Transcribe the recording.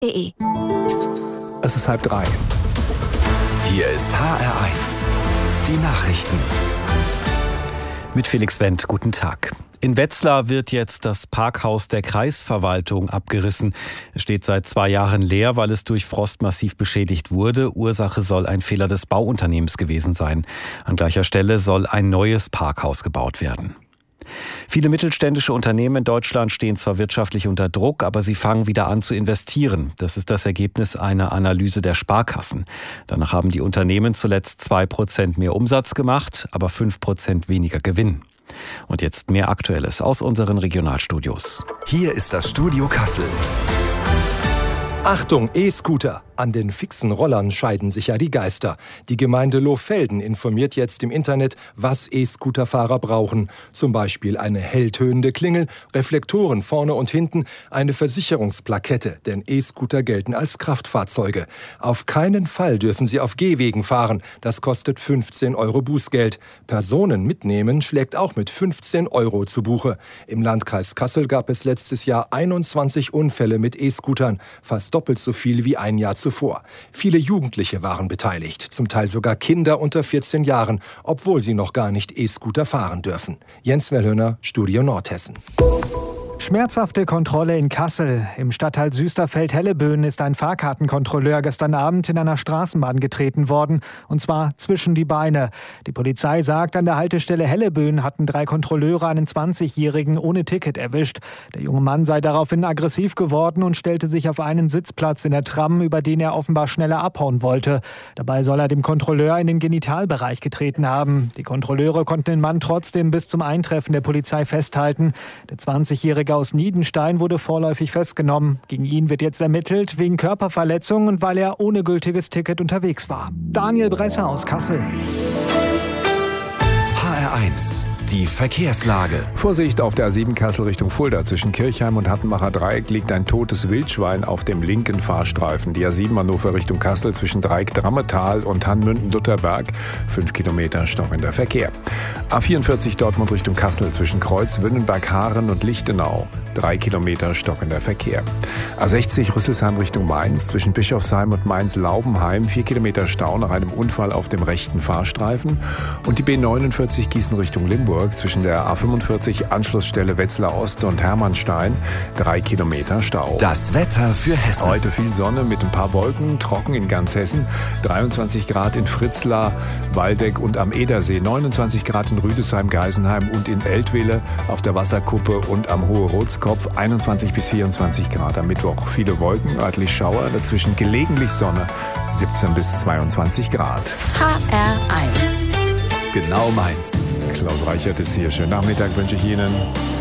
Es ist 2:30. Hier ist HR1, die Nachrichten. Mit Felix Wendt, guten Tag. In Wetzlar wird jetzt das Parkhaus der Kreisverwaltung abgerissen. Es steht seit 2 Jahren leer, weil es durch Frost massiv beschädigt wurde. Ursache soll ein Fehler des Bauunternehmens gewesen sein. An gleicher Stelle soll ein neues Parkhaus gebaut werden. Viele mittelständische Unternehmen in Deutschland stehen zwar wirtschaftlich unter Druck, aber sie fangen wieder an zu investieren. Das ist das Ergebnis einer Analyse der Sparkassen. Danach haben die Unternehmen zuletzt 2% mehr Umsatz gemacht, aber 5% weniger Gewinn. Und jetzt mehr Aktuelles aus unseren Regionalstudios. Hier ist das Studio Kassel. Achtung, E-Scooter! An den fixen Rollern scheiden sich ja die Geister. Die Gemeinde Lohfelden informiert jetzt im Internet, was E-Scooter-Fahrer brauchen. Zum Beispiel eine helltönende Klingel, Reflektoren vorne und hinten, eine Versicherungsplakette, denn E-Scooter gelten als Kraftfahrzeuge. Auf keinen Fall dürfen sie auf Gehwegen fahren. Das kostet 15 € Bußgeld. Personen mitnehmen schlägt auch mit 15 € zu Buche. Im Landkreis Kassel gab es letztes Jahr 21 Unfälle mit E-Scootern, fast doppelt so viel wie ein Jahr zuvor. Viele Jugendliche waren beteiligt, zum Teil sogar Kinder unter 14 Jahren, obwohl sie noch gar nicht E-Scooter fahren dürfen. Jens Wellhöner, Studio Nordhessen. Schmerzhafte Kontrolle in Kassel. Im Stadtteil Süsterfeld-Helleböen ist ein Fahrkartenkontrolleur gestern Abend in einer Straßenbahn getreten worden, und zwar zwischen die Beine. Die Polizei sagt, an der Haltestelle Helleböen hatten 3 Kontrolleure einen 20-Jährigen ohne Ticket erwischt. Der junge Mann sei daraufhin aggressiv geworden und stellte sich auf einen Sitzplatz in der Tram, über den er offenbar schneller abhauen wollte. Dabei soll er dem Kontrolleur in den Genitalbereich getreten haben. Die Kontrolleure konnten den Mann trotzdem bis zum Eintreffen der Polizei festhalten. Der 20-Jährige aus Niedenstein wurde vorläufig festgenommen. Gegen ihn wird jetzt ermittelt wegen Körperverletzung und weil er ohne gültiges Ticket unterwegs war. Daniel Bresser aus Kassel. HR1, die Verkehrslage. Vorsicht auf der A7 Kassel Richtung Fulda. Zwischen Kirchheim und Hattenbacher Dreieck liegt ein totes Wildschwein auf dem linken Fahrstreifen. Die A7 Hannover Richtung Kassel zwischen Dreieck-Drammetal und Hannmünden-Lutherberg. 5 Kilometer stockender Verkehr. A44 Dortmund Richtung Kassel zwischen Kreuz, Wünnenberg-Haaren und Lichtenau. 3 Kilometer stockender Verkehr. A60 Rüsselsheim Richtung Mainz zwischen Bischofsheim und Mainz-Laubenheim. 4 Kilometer Stau nach einem Unfall auf dem rechten Fahrstreifen. Und die B49 Gießen Richtung Limburg zwischen der A45 Anschlussstelle Wetzlar Ost und Hermannstein. 3 Kilometer Stau. Das Wetter für Hessen. Heute viel Sonne mit ein paar Wolken, trocken in ganz Hessen. 23 Grad in Fritzlar, Waldeck und am Edersee. 29 Grad in Rüdesheim, Geisenheim und in Eltville auf der Wasserkuppe und am Hohe-Rotskopf. 21 bis 24 Grad am Mittwoch. Viele Wolken, örtlich Schauer, dazwischen gelegentlich Sonne. 17 bis 22 Grad. HR1. Genau meins. Klaus Reichert ist hier. Schönen Nachmittag wünsche ich Ihnen.